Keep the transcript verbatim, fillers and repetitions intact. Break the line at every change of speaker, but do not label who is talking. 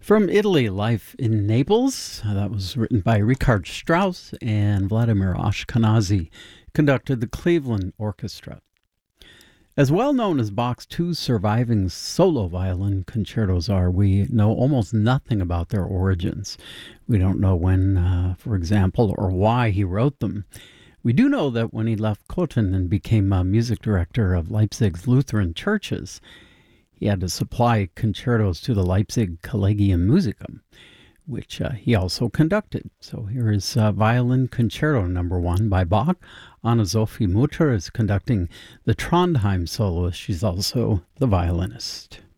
From Italy, Life in Naples. Uh, That was written by Richard Strauss and Vladimir Ashkenazy, conducted the Cleveland Orchestra. As well known as Bach's two surviving solo violin concertos are, we know almost nothing about their origins. We don't know when, uh, for example, or why he wrote them. We do know that when he left Cothen and became a music director of Leipzig's Lutheran churches, he had to supply concertos to the Leipzig Collegium Musicum, which uh, he also conducted. So here is uh, Violin Concerto Number One by Bach. Anna-Sophie Mutter is conducting the Trondheim soloist. She's also the violinist.